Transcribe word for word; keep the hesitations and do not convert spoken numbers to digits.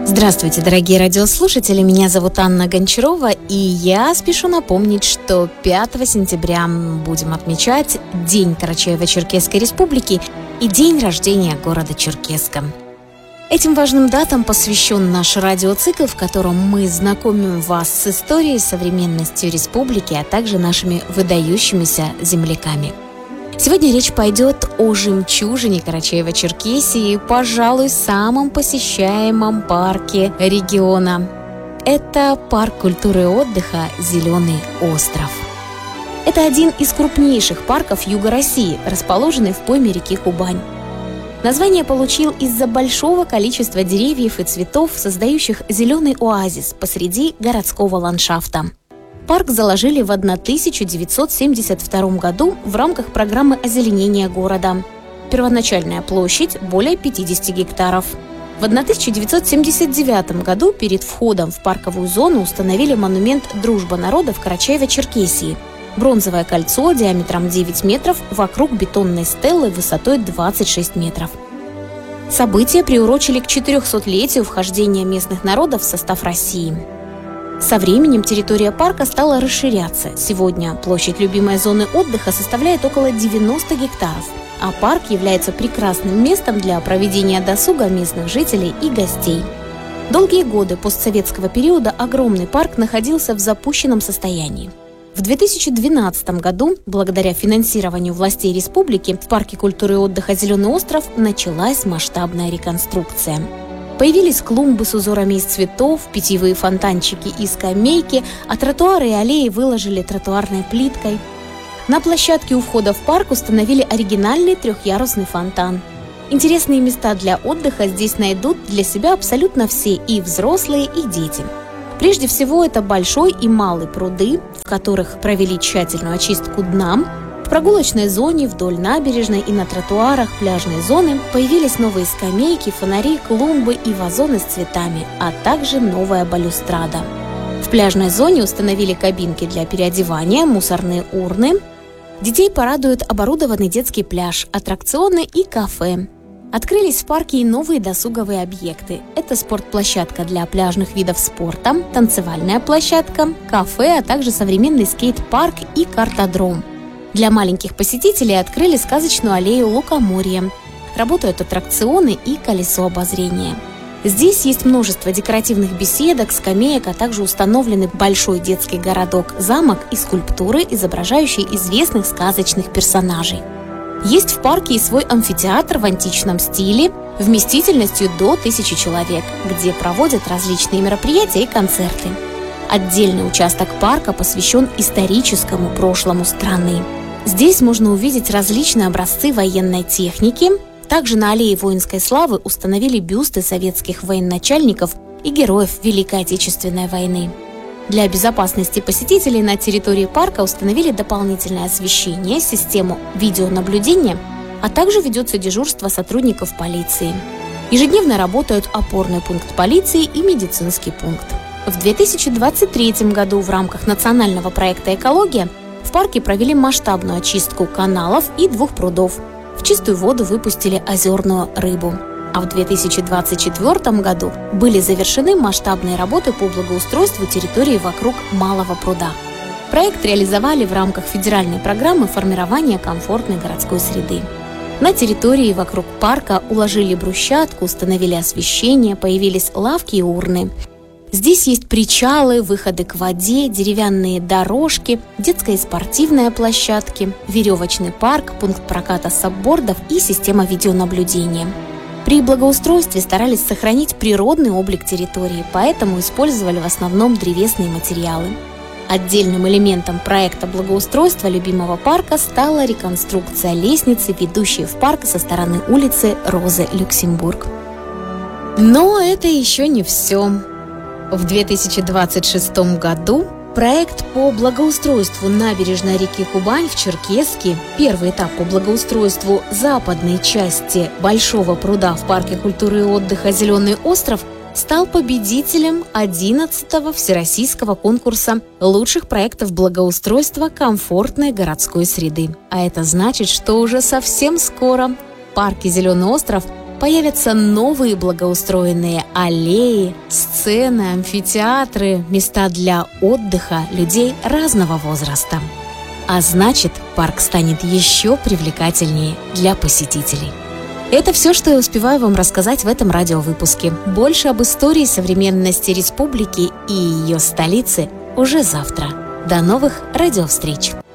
Здравствуйте, дорогие радиослушатели, меня зовут Анна Гончарова, и я спешу напомнить, что пятого сентября мы будем отмечать День Карачаево-Черкесской Республики и день рождения города Черкесска. Этим важным датам посвящен наш радиоцикл, в котором мы знакомим вас с историей, современностью республики, а также нашими выдающимися земляками. Сегодня речь пойдет о жемчужине Карачаево-Черкесии, пожалуй, самом посещаемом парке региона. Это парк культуры и отдыха «Зеленый остров». Это один из крупнейших парков Юга России, расположенный в пойме реки Кубань. Название получил из-за большого количества деревьев и цветов, создающих зеленый оазис посреди городского ландшафта. Парк заложили в тысяча девятьсот семьдесят втором году в рамках программы озеленения города. Первоначальная площадь – более пятьдесят гектаров. В тысяча девятьсот семьдесят девятом году перед входом в парковую зону установили монумент «Дружба народов Карачаево-Черкесии» – бронзовое кольцо диаметром девять метров вокруг бетонной стелы высотой двадцать шесть метров. События приурочили к четырехсотлетию вхождения местных народов в состав России. Со временем территория парка стала расширяться. Сегодня площадь любимой зоны отдыха составляет около девяноста гектаров, а парк является прекрасным местом для проведения досуга местных жителей и гостей. Долгие годы постсоветского периода огромный парк находился в запущенном состоянии. В две тысячи двенадцатом году, благодаря финансированию властей республики, в парке культуры и отдыха «Зеленый остров» началась масштабная реконструкция. Появились клумбы с узорами из цветов, питьевые фонтанчики и скамейки, а тротуары и аллеи выложили тротуарной плиткой. На площадке у входа в парк установили оригинальный трехъярусный фонтан. Интересные места для отдыха здесь найдут для себя абсолютно все, и взрослые, и дети. Прежде всего, это большой и малый пруды, в которых провели тщательную очистку дна. В прогулочной зоне, вдоль набережной и на тротуарах пляжной зоны появились новые скамейки, фонари, клумбы и вазоны с цветами, а также новая балюстрада. В пляжной зоне установили кабинки для переодевания, мусорные урны. Детей порадует оборудованный детский пляж, аттракционы и кафе. Открылись в парке и новые досуговые объекты. Это спортплощадка для пляжных видов спорта, танцевальная площадка, кафе, а также современный скейт-парк и картодром. Для маленьких посетителей открыли сказочную аллею Лукоморья. Работают аттракционы и колесо обозрения. Здесь есть множество декоративных беседок, скамеек, а также установлены большой детский городок, замок и скульптуры, изображающие известных сказочных персонажей. Есть в парке и свой амфитеатр в античном стиле, вместительностью до тысячи человек, где проводят различные мероприятия и концерты. Отдельный участок парка посвящен историческому прошлому страны. Здесь можно увидеть различные образцы военной техники. Также на аллее воинской славы установили бюсты советских военачальников и героев Великой Отечественной войны. Для безопасности посетителей на территории парка установили дополнительное освещение, систему видеонаблюдения, а также ведется дежурство сотрудников полиции. Ежедневно работают опорный пункт полиции и медицинский пункт. В две тысячи двадцать третьем году в рамках национального проекта «Экология» в парке провели масштабную очистку каналов и двух прудов. В чистую воду выпустили озерную рыбу. А в две тысячи двадцать четвёртом году были завершены масштабные работы по благоустройству территории вокруг Малого пруда. Проект реализовали в рамках федеральной программы формирования комфортной городской среды. На территории вокруг парка уложили брусчатку, установили освещение, появились лавки и урны. Здесь есть причалы, выходы к воде, деревянные дорожки, детская и спортивная площадки, веревочный парк, пункт проката саббордов и система видеонаблюдения. При благоустройстве старались сохранить природный облик территории, поэтому использовали в основном древесные материалы. Отдельным элементом проекта благоустройства любимого парка стала реконструкция лестницы, ведущей в парк со стороны улицы Розы Люксембург. Но это еще не все. В две тысячи двадцать шестом году проект по благоустройству набережной реки Кубань в Черкесске, первый этап по благоустройству западной части Большого пруда в парке культуры и отдыха «Зеленый остров», стал победителем одиннадцатого всероссийского конкурса лучших проектов благоустройства комфортной городской среды. А это значит, что уже совсем скоро в парке «Зеленый остров» Появятся новые благоустроенные аллеи, сцены, амфитеатры, места для отдыха людей разного возраста. А значит, парк станет еще привлекательнее для посетителей. Это все, что я успеваю вам рассказать в этом радиовыпуске. Больше об истории современности республики и ее столицы уже завтра. До новых радиовстреч!